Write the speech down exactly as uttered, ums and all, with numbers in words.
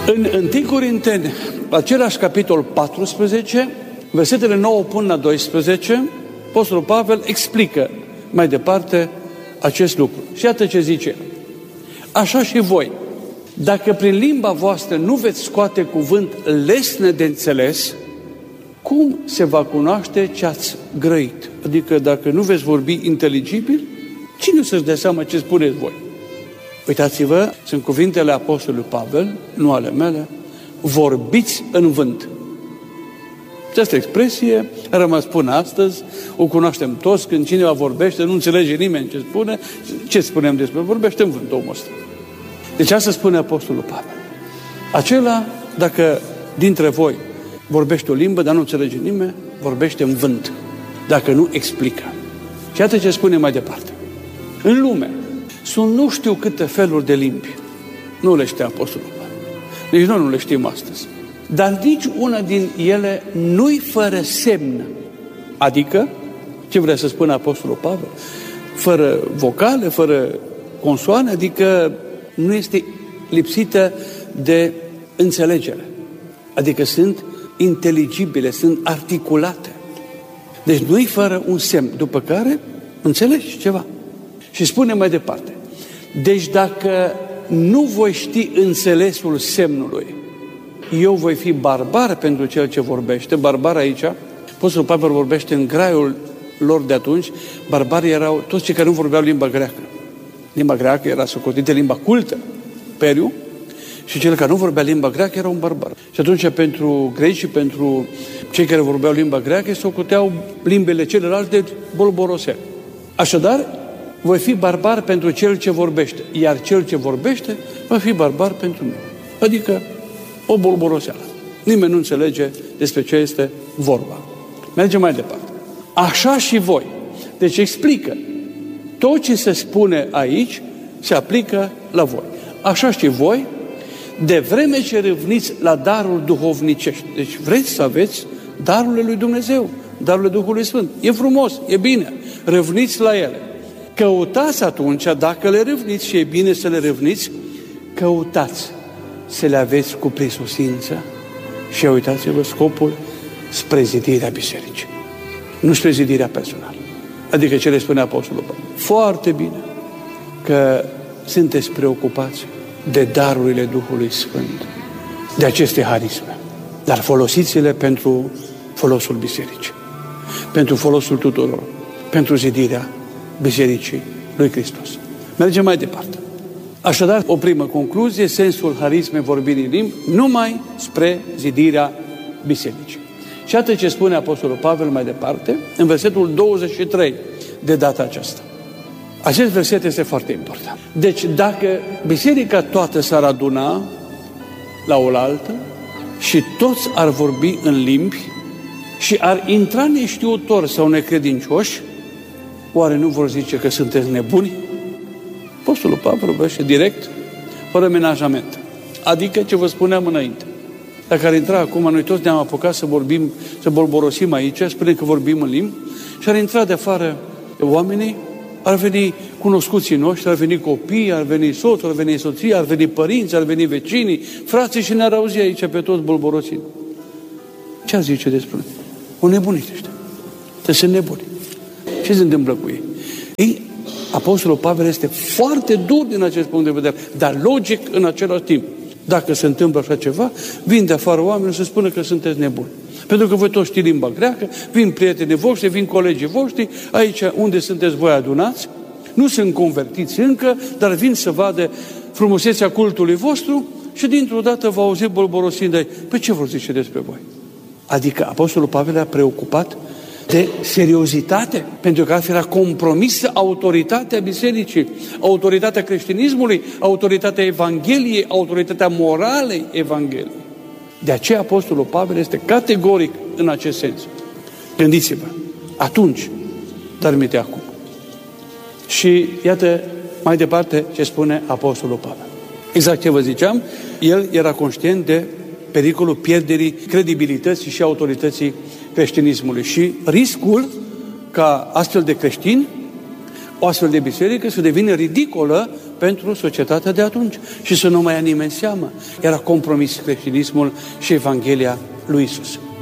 În întâi Corinteni, același capitol paisprezece, versetele nouă până la doisprezece, Apostolul Pavel explică mai departe acest lucru. Și iată ce zice: așa și voi, dacă prin limba voastră nu veți scoate cuvânt lesne de înțeles, cum se va cunoaște ce ați grăit? Adică dacă nu veți vorbi inteligibil, cine să-și dea seama ce spuneți voi? Uitați-vă, sunt cuvintele Apostolului Pavel, nu ale mele: vorbiți în vânt. Această expresie a rămas până astăzi, o cunoaștem toți, când cineva vorbește, nu înțelege nimeni ce spune. Ce spunem despre? Vorbește în vânt omul ăsta. Deci asta spune Apostolul Pavel. Acela, dacă dintre voi vorbește o limbă, dar nu înțelege nimeni, vorbește în vânt, dacă nu explică. Și iată ce spune mai departe. În lume sunt nu știu câte feluri de limbi. Nu le știe Apostolul Pavel. Nici noi nu le știm astăzi. Dar nici una din ele nu-i fără semn. Adică, ce vrea să spună Apostolul Pavel? Fără vocale, fără consoane, adică nu este lipsită de înțelegere. Adică sunt inteligibile, sunt articulate. Deci nu-i fără un semn, după care înțelegi ceva. Și spune mai departe: deci dacă nu voi ști înțelesul semnului, eu voi fi barbar pentru cel ce vorbește. Barbar aici, Apostolul Pavel vorbește în graiul lor de atunci. Barbarii erau toți cei care nu vorbeau limba greacă. Limba greacă era socotită limba cultă, periu, și cel care nu vorbea limba greacă era un barbar. Și atunci pentru greci și pentru cei care vorbeau limba greacă socoteau limbele celelalte bolborosele. Așadar, voi fi barbar pentru cel ce vorbește, iar cel ce vorbește va fi barbar pentru mine. Adică o bolboroseală. Nimeni nu înțelege despre ce este vorba. Mergem mai departe. Așa și voi. Deci explică. Tot ce se spune aici se aplică la voi. Așa și voi, de vreme ce râvniți la darul duhovnicești. Deci vreți să aveți darurile lui Dumnezeu, darurile Duhului Sfânt. E frumos, e bine. Râvniți la ele. Căutați atunci, dacă le râvniți și e bine să le râvniți, căutați să le aveți cu prisosință și uitați-vă scopul spre zidirea bisericii. Nu spre zidirea personală. Adică ce le spune Apostolul Pavel. Foarte bine că sunteți preocupați de darurile Duhului Sfânt, de aceste harisme. Dar folosiți-le pentru folosul bisericii, pentru folosul tuturor, pentru zidirea bisericii lui Hristos. Mergem mai departe. Așadar, o primă concluzie: sensul harismei vorbirii limbi numai spre zidirea bisericii. Și atât ce spune Apostolul Pavel mai departe, în versetul douăzeci și trei de data aceasta. Acest verset este foarte important. Deci dacă biserica toată s-ar aduna la oaltă și toți ar vorbi în limbi și ar intra neștiutori sau necredincioși, oare nu vor zice că sunteți nebuni? Apostolul Pavel vorbește direct, fără menajament. Adică ce vă spuneam înainte. Dacă ar intra acum, noi toți ne-am apucat să vorbim, să bolborosim aici, spunem că vorbim în limbi, și ar intra de afară oamenii, ar veni cunoscuții noștri, ar veni copii, ar veni soțul, ar veni soția, ar veni părinți, ar veni vecinii, frații, și ne-ar auzi aici pe toți bolborosind. Ce ar zice despre noi? O nebunit ăștia. Te sunt nebuni. Ce se întâmplă cu ei? Ei, Apostolul Pavel este foarte dur din acest punct de vedere, dar logic în același timp. Dacă se întâmplă așa ceva, vin de afară oameni să spună că sunteți nebuni. Pentru că voi toți știți limba greacă, vin prietenii voștri, vin colegii voștri, aici unde sunteți voi adunați, nu sunt convertiți încă, dar vin să vadă frumusețea cultului vostru și dintr-o dată vă auzi bolborosind de pe ce vor zice despre voi? Adică Apostolul Pavel a preocupat de seriozitate, pentru că altfel a compromis autoritatea bisericii, autoritatea creștinismului, autoritatea Evangheliei, autoritatea moralei Evangheliei. De aceea Apostolul Pavel este categoric în acest sens. Gândiți-vă, atunci, dar minte acum. Și iată mai departe ce spune Apostolul Pavel. Exact ce vă ziceam, el era conștient de pericolul pierderii credibilității și autorității creștinismului și riscul ca astfel de creștini, o astfel de biserică să devină ridicolă pentru societatea de atunci și să nu mai ia nimeni seamă. Era compromis creștinismul și Evanghelia lui Iisus.